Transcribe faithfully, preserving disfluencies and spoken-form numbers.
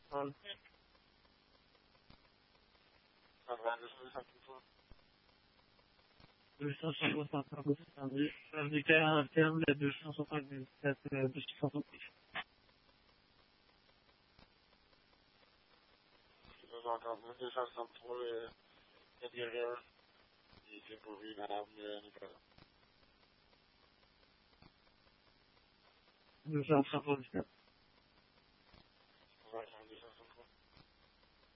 Voilà. Ça va, deux cent cinquante-trois. deux cent cinquante-cinq, ça veut dire à un terme de deux cent soixante-dix-sept, deux cent soixante-dix. deux cent cinquante-neuf, deux cent soixante-trois, euh, il y a des erreurs. Et c'est pour lui, madame euh, Nicolas. deux cent soixante-dix-sept.